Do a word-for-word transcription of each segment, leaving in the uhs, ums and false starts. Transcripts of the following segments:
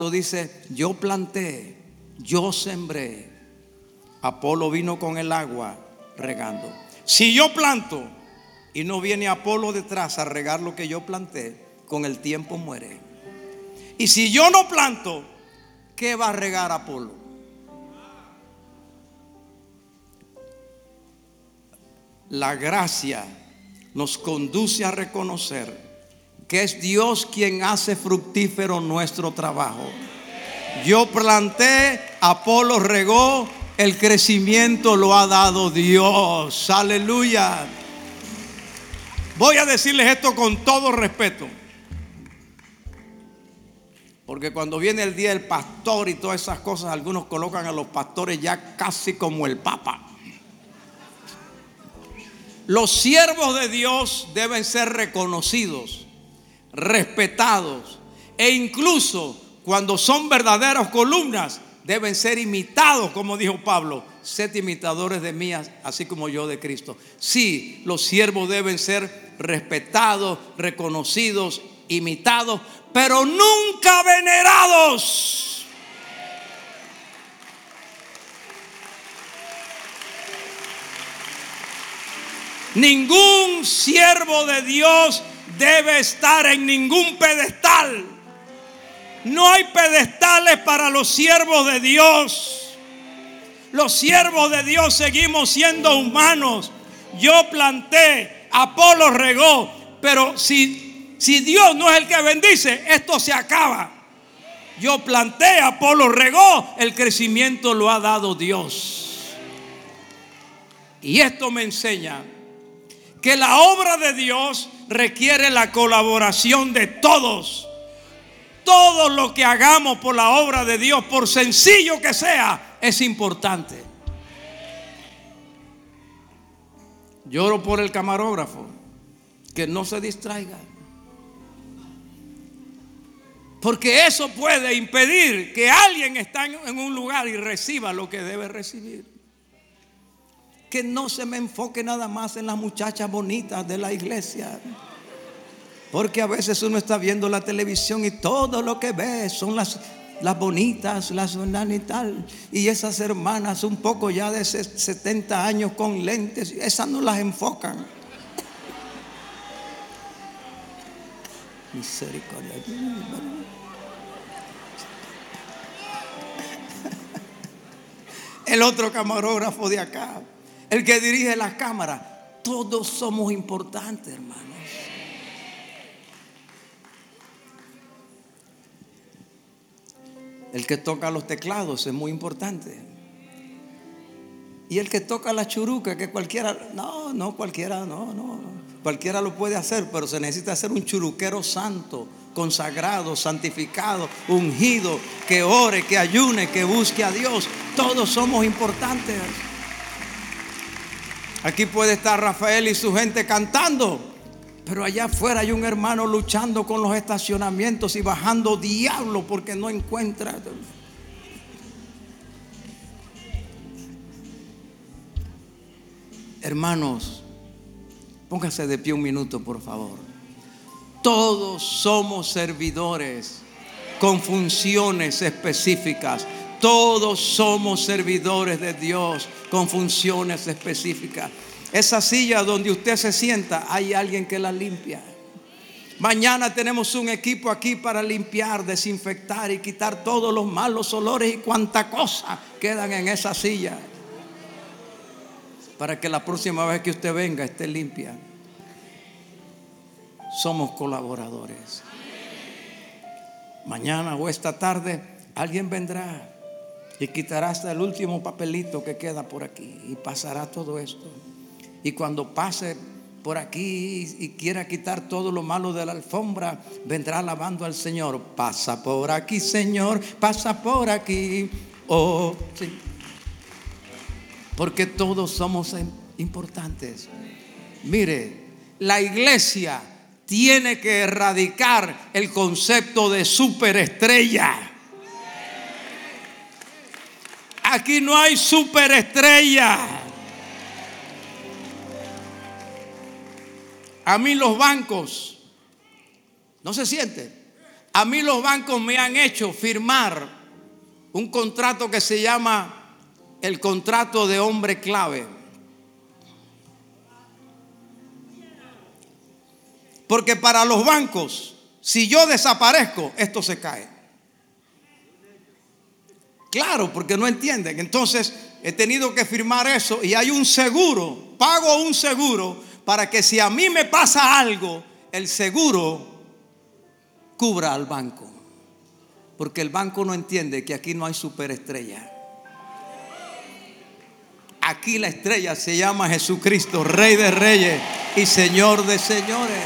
dice: yo planté, yo sembré, Apolo vino con el agua regando. Si yo planto y no viene Apolo detrás a regar lo que yo planté, con el tiempo muere. Y si yo no planto, ¿qué va a regar Apolo? La gracia nos conduce a reconocer que es Dios quien hace fructífero nuestro trabajo. Yo planté, Apolo regó, el crecimiento lo ha dado Dios. Aleluya. Voy a decirles esto con todo respeto, porque cuando viene el día del pastor y todas esas cosas, algunos colocan a los pastores ya casi como el Papa. Los siervos de Dios deben ser reconocidos, respetados, e incluso cuando son verdaderas columnas deben ser imitados, como dijo Pablo: sed imitadores de mí, así como yo de Cristo. Sí, los siervos deben ser respetados, reconocidos, imitados, pero nunca venerados. Ningún siervo de Dios debe estar en ningún pedestal. No hay pedestales para los siervos de Dios. Los siervos de Dios seguimos siendo humanos. Yo planté, Apolo regó, pero si, si Dios no es el que bendice, esto se acaba. Yo planté, Apolo regó, el crecimiento lo ha dado Dios. Y esto me enseña que la obra de Dios requiere la colaboración de todos. Todo lo que hagamos por la obra de Dios, por sencillo que sea, es importante. Lloro por el camarógrafo, que no se distraiga, porque eso puede impedir que alguien esté en un lugar y reciba lo que debe recibir. Que no se me enfoque nada más en las muchachas bonitas de la iglesia, porque a veces uno está viendo la televisión y todo lo que ve son las, las bonitas, las y tal, y esas hermanas un poco ya de setenta años con lentes, esas no las enfocan. Misericordia. El otro camarógrafo de acá, el que dirige las cámaras, todos somos importantes, hermanos. El que toca los teclados es muy importante. Y el que toca la churuca, que cualquiera, no, no cualquiera, no, no, cualquiera lo puede hacer, pero se necesita ser un churuquero santo, consagrado, santificado, ungido, que ore, que ayune, que busque a Dios. Todos somos importantes. Aquí puede estar Rafael y su gente cantando, pero allá afuera hay un hermano luchando con los estacionamientos y bajando diablo porque no encuentra. Hermanos, póngase de pie un minuto, por favor. Todos somos servidores con funciones específicas. Todos somos servidores de Dios con funciones específicas. Esa silla donde usted se sienta, hay alguien que la limpia. Mañana tenemos un equipo aquí para limpiar, desinfectar y quitar todos los malos olores y cuanta cosa quedan en esa silla, para que la próxima vez que usted venga esté limpia. Somos colaboradores. Mañana o esta tarde alguien vendrá y quitará hasta el último papelito que queda por aquí y pasará todo esto. Y cuando pase por aquí y quiera quitar todo lo malo de la alfombra, vendrá alabando al Señor. Pasa por aquí, Señor, pasa por aquí. Oh, sí. Porque todos somos importantes. Mire, la iglesia tiene que erradicar el concepto de superestrella. Aquí no hay superestrella. A mí los bancos, no se siente, A mí los bancos me han hecho firmar un contrato que se llama el contrato de hombre clave. Porque para los bancos, si yo desaparezco, esto se cae. Claro, porque no entienden. Entonces he tenido que firmar eso y hay un seguro. Pago un seguro para que si a mí me pasa algo, el seguro cubra al banco. Porque el banco no entiende que aquí no hay superestrella. Aquí la estrella se llama Jesucristo, Rey de Reyes y Señor de Señores.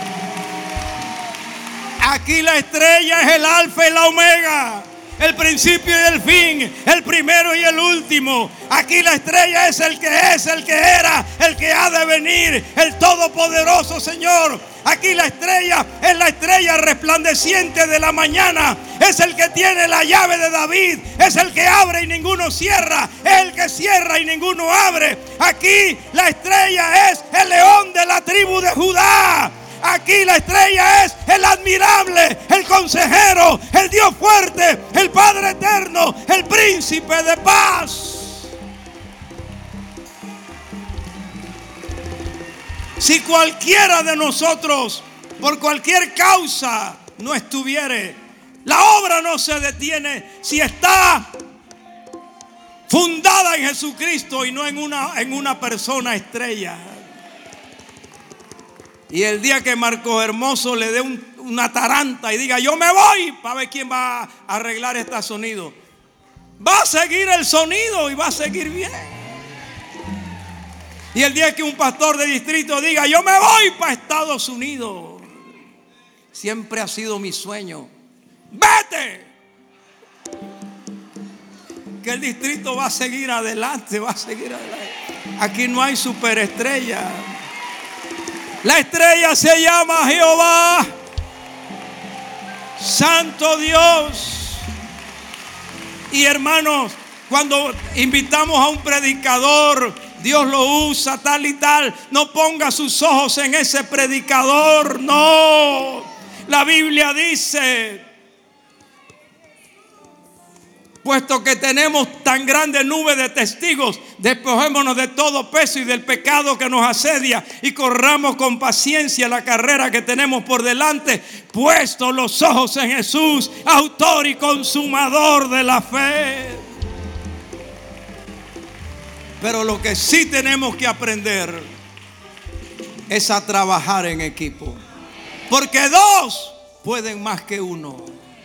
Aquí la estrella es el alfa y la omega, el principio y el fin, el primero y el último. Aquí la estrella es el que es, el que era, el que ha de venir, el todopoderoso Señor. Aquí la estrella es la estrella resplandeciente de la mañana. Es el que tiene la llave de David. Es el que abre y ninguno cierra. Es el que cierra y ninguno abre. Aquí la estrella es el león de la tribu de Judá. Aquí la estrella es el admirable, el consejero, el Dios fuerte, el Padre eterno, el príncipe de paz. Si cualquiera de nosotros, por cualquier causa, no estuviere, la obra no se detiene si está fundada en Jesucristo y no en una, en una persona estrella. Y el día que Marcos Hermoso le dé un, una taranta y diga yo me voy, para ver quién va a arreglar este sonido, va a seguir el sonido y va a seguir bien. Y el día que un pastor de distrito diga yo me voy para Estados Unidos, siempre ha sido mi sueño, vete, que el distrito va a seguir adelante, va a seguir adelante. Aquí no hay superestrella. La estrella se llama Jehová, Santo Dios. Y hermanos, cuando invitamos a un predicador, Dios lo usa tal y tal, no ponga sus ojos en ese predicador, no. La Biblia dice, puesto que tenemos tan grande nube de testigos, despojémonos de todo peso y del pecado que nos asedia y corramos con paciencia la carrera que tenemos por delante, puesto los ojos en Jesús, autor y consumador de la fe. Pero lo que sí tenemos que aprender es a trabajar en equipo, porque dos pueden más que uno.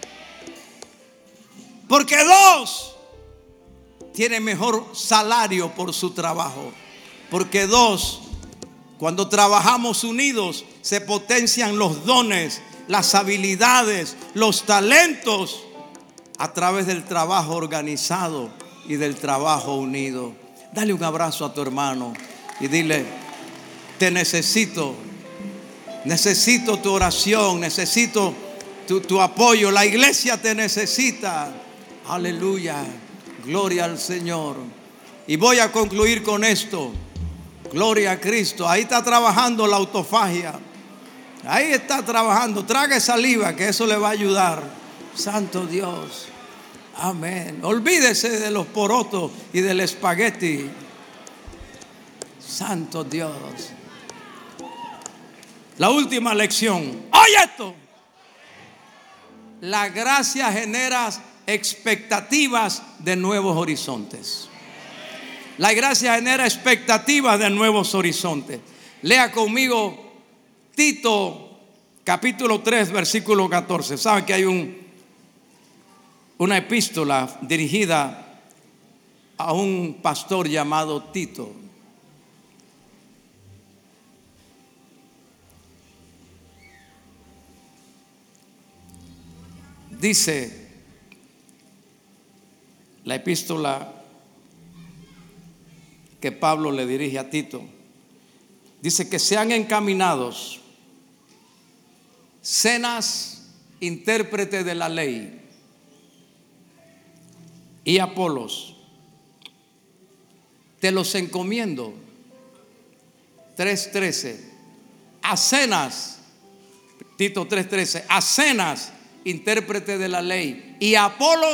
Porque dos tienen mejor salario por su trabajo. Porque dos, cuando trabajamos unidos, se potencian los dones, las habilidades, los talentos a través del trabajo organizado y del trabajo unido. Dale un abrazo a tu hermano y dile, te necesito, necesito tu oración, necesito tu, tu apoyo. La iglesia te necesita. Aleluya, gloria al Señor. Y voy a concluir con esto. Gloria a Cristo. Ahí está trabajando la autofagia. Ahí está trabajando. Trague saliva, que eso le va a ayudar. Santo Dios. Amén. Olvídese de los porotos y del espagueti. Santo Dios. La última lección. Oye esto. La gracia genera expectativas de nuevos horizontes. La gracia genera expectativas de nuevos horizontes. Lea conmigo Tito capítulo tres versículo catorce. Saben que hay un una epístola dirigida a un pastor llamado Tito. Dice la epístola que Pablo le dirige a Tito, dice que sean encaminados Cenas, intérprete de la ley, y Apolos, te los encomiendo. tres trece. A Cenas, Tito tres trece, a Cenas, intérprete de la ley, y Apolos